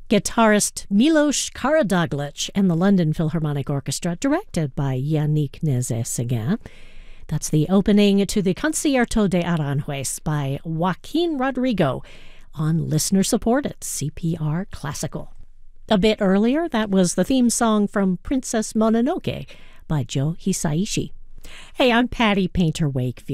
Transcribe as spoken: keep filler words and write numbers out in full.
guitarist Milos Karadzic and the London Philharmonic Orchestra, directed by Yannick Nézet-Séguin. That's the opening to the Concierto de Aranjuez by Joaquin Rodrigo on listener-supported C P R Classical. A bit earlier, that was the theme song from Princess Mononoke by Joe Hisaishi. Hey, I'm Patty Painter Wakefield.